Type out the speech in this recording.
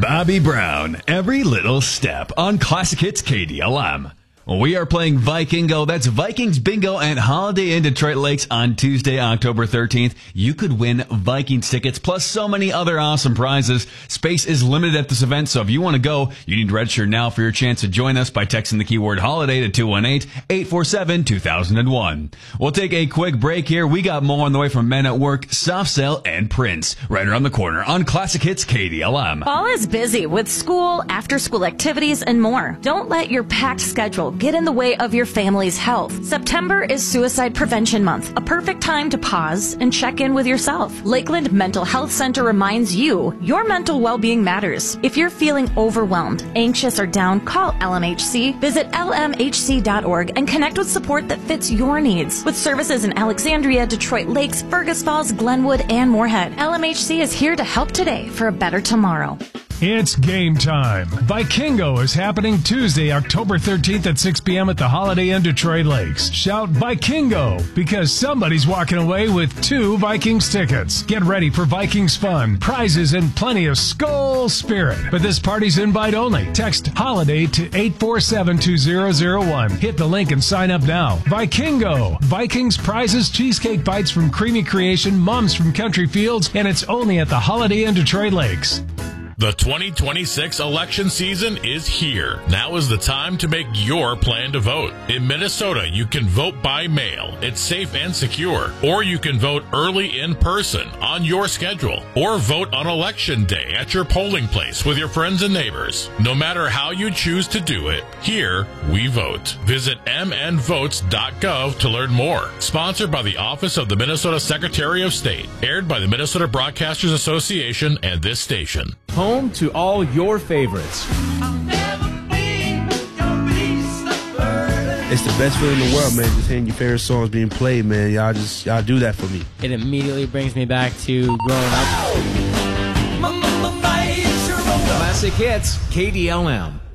Bobby Brown, Every Little Step on Classic Hits KDLM. We are playing Vikingo. That's Vikings Bingo at Holiday Inn Detroit Lakes on Tuesday, October 13th. You could win Vikings tickets plus so many other awesome prizes. Space is limited at this event, so if you want to go, you need to register now for your chance to join us by texting the keyword holiday to 218-847-2001. We'll take a quick break here. We got more on the way from Men at Work, Soft Cell, and Prince right around the corner on Classic Hits KDLM. Fall is busy with school, after-school activities, and more. Don't let your packed schedule get in the way of your family's health. September is Suicide Prevention Month, a perfect time to pause and check in with yourself. Lakeland Mental Health Center reminds you your mental well-being matters. If you're feeling overwhelmed, anxious, or down, call LMHC. Visit lmhc.org and connect with support that fits your needs. With services in Alexandria, Detroit Lakes, Fergus Falls, Glenwood, and Moorhead, LMHC is here to help today for a better tomorrow. It's game time. Vikingo is happening Tuesday, October 13th at 6 p.m. at the Holiday Inn Detroit Lakes. Shout Vikingo because somebody's walking away with 2 Vikings tickets. Get ready for Vikings fun, prizes, and plenty of Skol spirit. But this party's invite only. Text HOLIDAY to 847-2001. Hit the link and sign up now. Vikingo. Vikings, prizes, cheesecake bites from Creamy Creation, mums from Country Fields, and it's only at the Holiday Inn Detroit Lakes. The 2026 election season is here. Now is the time to make your plan to vote. In Minnesota, you can vote by mail. It's safe and secure. Or you can vote early in person on your schedule. Or vote on Election Day at your polling place with your friends and neighbors. No matter how you choose to do it, here we vote. Visit mnvotes.gov to learn more. Sponsored by the Office of the Minnesota Secretary of State. Aired by the Minnesota Broadcasters Association and this station. Home to all your favorites. It's the best feeling in the world, man. Just hearing your favorite songs being played, man. Y'all do that for me. It immediately brings me back to growing up. Classic Hits, KDLM.